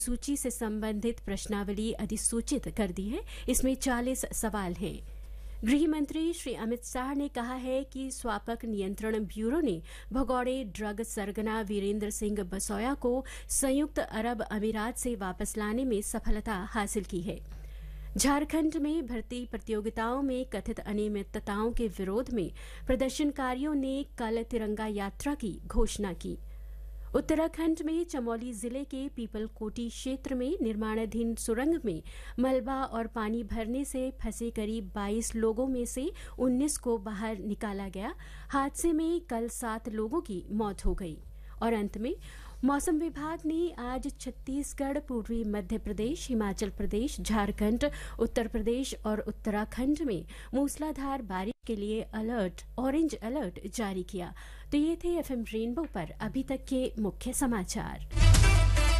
सूची से संबंधित प्रश्नावली अधिसूचित कर दी है। इसमें 40 सवाल हैं। गृह मंत्री श्री अमित शाह ने कहा है कि स्वापक नियंत्रण ब्यूरो ने भगौड़े ड्रग सरगना वीरेंद्र सिंह बसोया को संयुक्त अरब अमीरात से वापस लाने में सफलता हासिल की है। झारखंड में भर्ती प्रतियोगिताओं में कथित अनियमितताओं के विरोध में प्रदर्शनकारियों ने कल तिरंगा यात्रा की घोषणा की। उत्तराखंड में चमोली जिले के पीपलकोटी क्षेत्र में निर्माणाधीन सुरंग में मलबा और पानी भरने से फंसे करीब 22 लोगों में से 19 को बाहर निकाला गया। हादसे में कल 7 लोगों की मौत हो गई। और अंत में मौसम विभाग ने आज छत्तीसगढ़, पूर्वी मध्य प्रदेश, हिमाचल प्रदेश, झारखंड, उत्तर प्रदेश और उत्तराखंड में मूसलाधार बारिश के लिए ऑरेंज अलर्ट जारी किया। तो ये थे एफएम रेनबो पर अभी तक के मुख्य समाचार।